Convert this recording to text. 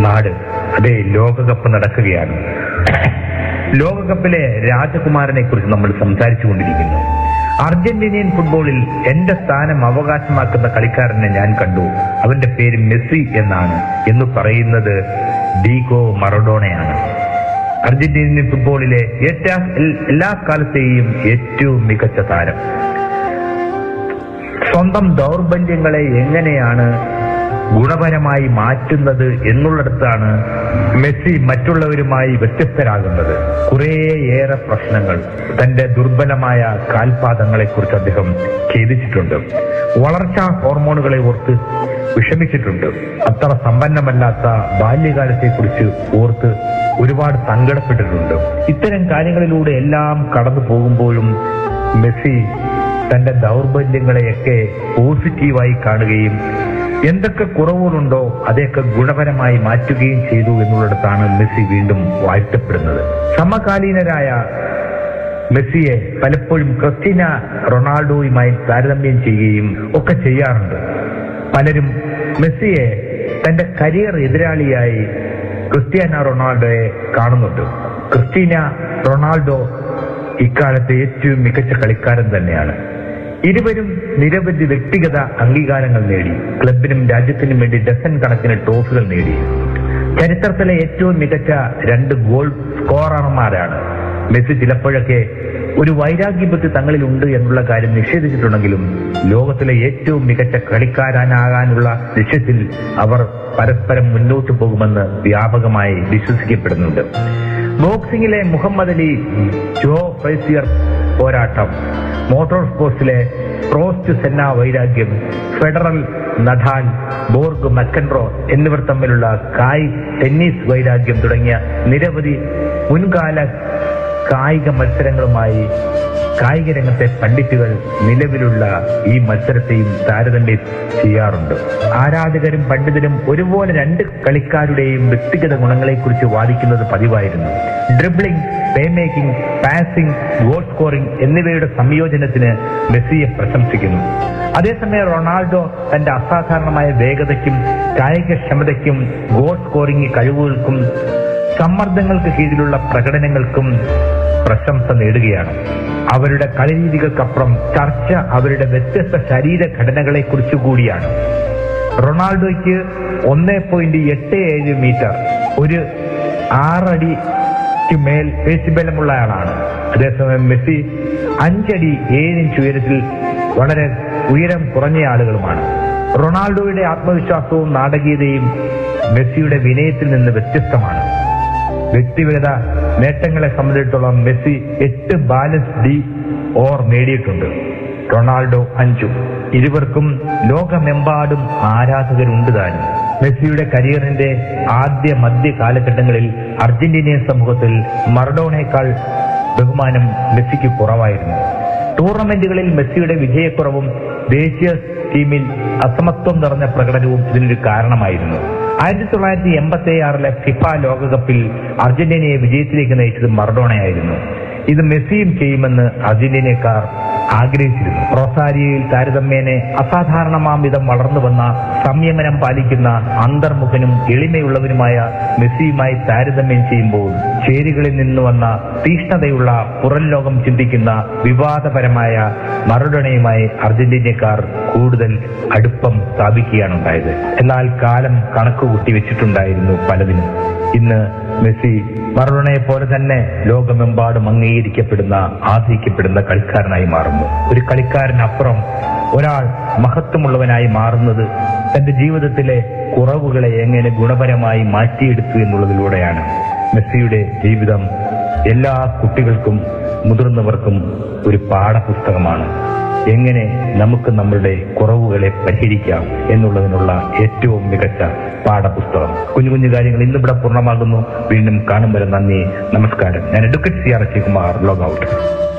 നാട്. അതേ, ലോകകപ്പ് നടക്കുകയാണ്. ലോകകപ്പിലെ രാജകുമാരനെ കുറിച്ച് നമ്മൾ സംസാരിച്ചു കൊണ്ടിരിക്കുന്നു. അർജന്റീനിയൻ ഫുട്ബോളിൽ എന്റെ സ്ഥാനം അവകാശമാക്കുന്ന കളിക്കാരനെ ഞാൻ കണ്ടു. അവന്റെ പേര് മെസ്സി എന്നാണ് എന്ന് പറയുന്നത് ഡീഗോ മറഡോണയാണ്. അർജന്റീനിയൻ ഫുട്ബോളിലെ എല്ലാ കാലത്തെയും ഏറ്റവും മികച്ച താരം. സ്വന്തം ദൗർബല്യങ്ങളെ എങ്ങനെയാണ് ഗുണപരമായി മാറ്റുന്നത് എന്നുള്ളിടത്താണ് മെസ്സി മറ്റുള്ളവരുമായി വ്യത്യസ്തരാകുന്നത്. കുറേയേറെ പ്രശ്നങ്ങൾ, തന്റെ ദുർബലമായ കാൽപാദങ്ങളെ കുറിച്ച് അദ്ദേഹം ഖേദിച്ചിട്ടുണ്ട്. വളർച്ചാ ഹോർമോണുകളെ ഓർത്ത് വിഷമിച്ചിട്ടുണ്ട്. അത്ര സമ്പന്നമല്ലാത്ത ബാല്യകാലത്തെ കുറിച്ച് ഓർത്ത് ഒരുപാട് സങ്കടപ്പെട്ടിട്ടുണ്ട്. ഇത്തരം കാര്യങ്ങളിലൂടെ എല്ലാം കടന്നു പോകുമ്പോഴും മെസ്സി തന്റെ ദൗർബല്യങ്ങളെയൊക്കെ പോസിറ്റീവായി കാണുകയും എന്തൊക്കെ കുറവുകളുണ്ടോ അതൊക്കെ ഗുണപരമായി മാറ്റുകയും ചെയ്തു എന്നുള്ളിടത്താണ് മെസ്സി വീണ്ടും വാഴ്ത്തപ്പെടുന്നത്. സമകാലീനരായ മെസ്സിയെ പലപ്പോഴും ക്രിസ്റ്റ്യാനോ റൊണാൾഡോയുമായി താരതമ്യം ചെയ്യുകയും ഒക്കെ ചെയ്യാറുണ്ട്. പലരും മെസ്സിയെ തന്റെ കരിയർ എതിരാളിയായി ക്രിസ്റ്റ്യാനോ റൊണാൾഡോയെ കാണുന്നുണ്ട്. ക്രിസ്റ്റ്യാനോ റൊണാൾഡോ ഇക്കാലത്തെ ഏറ്റവും മികച്ച കളിക്കാരൻ തന്നെയാണ്. ഇരുവരും നിരവധി വ്യക്തിഗത അംഗീകാരങ്ങൾ നേടി. ക്ലബിനും രാജ്യത്തിനും വേണ്ടി ഡസൻ കണക്കിന് ട്രോഫികൾ നേടി. ചരിത്രത്തിലെ ഏറ്റവും മികച്ച 2 ഗോൾ സ്കോറർമാരാണ്. മെസ്സി ചിലപ്പോഴൊക്കെ ഒരു വൈരാഗ്യബുദ്ധി തങ്ങളിലുണ്ട് എന്നുള്ള കാര്യം നിഷേധിച്ചിട്ടുണ്ടെങ്കിലും ലോകത്തിലെ ഏറ്റവും മികച്ച കളിക്കാരനാകാനുള്ള ലക്ഷ്യത്തിൽ അവർ പരസ്പരം മുന്നോട്ട് പോകുമെന്ന് വ്യാപകമായി വിശ്വസിക്കപ്പെടുന്നുണ്ട്. ബോക്സിംഗിലെ മുഹമ്മദ് അലി ജോ ഫ്രേസിയർ പോരാട്ടം, മോട്ടോർ സ്പോർട്സിലെ പ്രോസ്റ്റ് സെന്ന വൈരാഗ്യം, ഫെഡറൽ നഡാൽ, ബോർഗ് മക്കൻറോ എന്നിവർ തമ്മിലുള്ള ടെന്നീസ് വൈരാഗ്യം തുടങ്ങിയ നിരവധി മുൻകാല കായിക മത്സരങ്ങളുമായി കായിക രംഗത്തെ പണ്ഡിറ്റുകൾ നിലവിലുള്ള ഈ മത്സരത്തെയും താരതമ്യം ചെയ്യാറുണ്ട്. ആരാധകരും പണ്ഡിതരും ഒരുപോലെ 2 കളിക്കാരുടെയും വ്യക്തിഗത ഗുണങ്ങളെക്കുറിച്ച് വാദിക്കുന്നത് പതിവായിരുന്നു. Dribbling, play making, passing, goal scoring എന്നിവയുടെ സംയോജനത്തിന് മെസ്സിയെ പ്രശംസിക്കുന്നു. അതേസമയം റൊണാൾഡോ തന്റെ അസാധാരണമായ വേഗതയ്ക്കും കായികക്ഷമതയ്ക്കും ഗോൾ സ്കോറിംഗ് കഴിവുകൾക്കും സമ്മർദ്ദങ്ങൾക്ക് കീഴിലുള്ള പ്രകടനങ്ങൾക്കും പ്രശംസ നേടുകയാണ്. അവരുടെ കളിരീതികൾക്കപ്പുറം ചർച്ച അവരുടെ വ്യത്യസ്ത ശരീരഘടനകളെ കുറിച്ചു കൂടിയാണ്. റൊണാൾഡോയ്ക്ക് 1.87 മീറ്റർ, ഒരു 6 അടിക്ക് മേൽ പേശിബലമുള്ള ആളാണ്. അതേസമയം മെസ്സി 5 അടി 7 ഇഞ്ച് ഉയരത്തിൽ വളരെ ഉയരം കുറഞ്ഞ ആളുകളുമാണ്. റൊണാൾഡോയുടെ ആത്മവിശ്വാസവും നാടകീയതയും മെസ്സിയുടെ വിനയത്തിൽ നിന്ന് വ്യത്യസ്തമാണ്. വ്യക്തിഗത നേട്ടങ്ങളെ സംബന്ധിച്ചിടത്തോളം മെസ്സി 8 ബാലൻസ് ഡി ഓർ നേടിയിട്ടുണ്ട്, റൊണാൾഡോ 5. ഇരുവർക്കും ലോകമെമ്പാടും ആരാധകരുണ്ട് താനും. മെസ്സിയുടെ കരിയറിന്റെ മധ്യ കാലഘട്ടങ്ങളിൽ അർജന്റീനിയൻ സമൂഹത്തിൽ മറഡോണയേക്കാൾ ബഹുമാനം മെസ്സിക്ക് കുറവായിരുന്നു. ടൂർണമെന്റുകളിൽ മെസ്സിയുടെ വിജയക്കുറവും ദേശീയ ടീമിൽ അസമത്വം നിറഞ്ഞ പ്രകടനവും ഇതിനൊരു കാരണമായിരുന്നു. 1986 ഫിഫ ലോകകപ്പിൽ അർജന്റീനയെ വിജയത്തിലേക്ക് നയിച്ചത് മറഡോണയായിരുന്നു. ഇത് മെസ്സിയും ചെയ്യുമെന്ന് അർജന്റീനക്കാർ ആഗ്രഹിച്ചിരുന്നു. റൊസാരിയോയിൽ താരതമ്യേന അസാധാരണമാംവിധം വളർന്നു വന്ന സംയമനം പാലിക്കുന്ന അന്തർമുഖനും എളിമയുള്ളവനുമായ മെസ്സിയുമായി താരതമ്യം ചെയ്യുമ്പോൾ ചേരികളിൽ നിന്ന് വന്ന തീഷ്ണതയുള്ള പുറം ലോകം ചിന്തിക്കുന്ന വിവാദപരമായ മറഡോണയുമായി അർജന്റീനക്കാർ കൂടുതൽ അടുപ്പം സ്ഥാപിക്കുകയാണ് ഉണ്ടായത്. എന്നാൽ കാലം കണക്കുകൂട്ടി വെച്ചിട്ടുണ്ടായിരുന്നു പലതിനും. ഇന്ന് മെസ്സി മറഡോണയെ പോലെ തന്നെ ലോകമെമ്പാടും അംഗീകരിക്കപ്പെടുന്ന ആദരിക്കപ്പെടുന്ന കളിക്കാരനായി മാറുന്നു. ഒരു കളിക്കാരനപ്പുറം ഒരാൾ മഹത്വമുള്ളവനായി മാറുന്നത് തന്റെ ജീവിതത്തിലെ കുറവുകളെ എങ്ങനെ ഗുണപരമായി മാറ്റിയെടുത്തു എന്നുള്ളതിലൂടെയാണ്. മെസ്സിയുടെ ജീവിതം എല്ലാ കുട്ടികൾക്കും മുതിർന്നവർക്കും ഒരു പാഠപുസ്തകമാണ്. എങ്ങനെ നമുക്ക് നമ്മളുടെ കുറവുകളെ പരിഹരിക്കാം എന്നുള്ളതിനുള്ള ഏറ്റവും മികച്ച പാഠപുസ്തകം. കുഞ്ഞു കുഞ്ഞു കാര്യങ്ങൾ ഇന്നിവിടെ പൂർണ്ണമാകുന്നു. വീണ്ടും കാണും വരെ നന്ദി, നമസ്കാരം. ഞാൻ advocate CR Ajayakumar, log out.